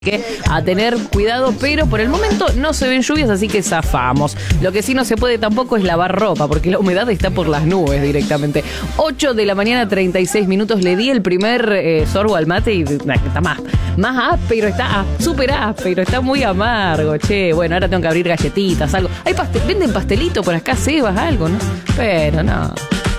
que a tener cuidado, pero por el momento no se ven lluvias, así que zafamos. Lo que sí no se puede tampoco es lavar ropa, porque la humedad está por las nubes directamente. 8 de la mañana, 36 minutos, le di el primer sorbo al mate y está más áspero, está súper áspero, está muy amargo, che. Bueno, ahora tengo que abrir galletitas, algo. ¿Venden pastelito por acá, Sebas, algo, no? Pero no.